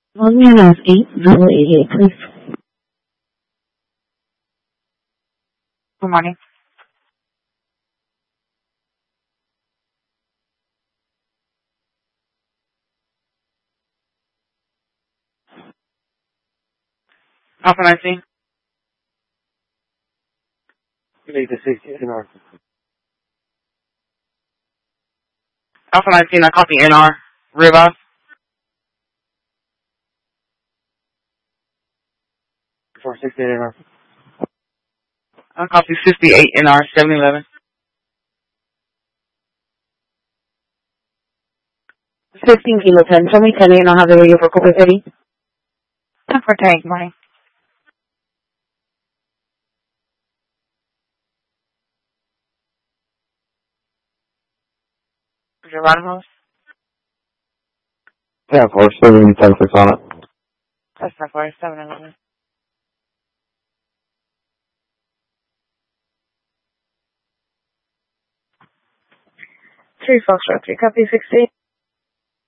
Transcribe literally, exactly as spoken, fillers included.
Volume is eight zero eight eight, please. Good morning. Alpha nineteen. Need the sixty N R. Alpha nineteen, I copy N R. Ribeye. four sixty-eight N R. I copy sixty-eight N R, seven eleven. fifteen Kilo ten. Show me ten eight and I'll have the radio for Corpus City. ten for ten, good morning. Geronimo's? Yeah, four seven ten six on it. That's not for seven eleven. Three Foxtrot, three copy sixty.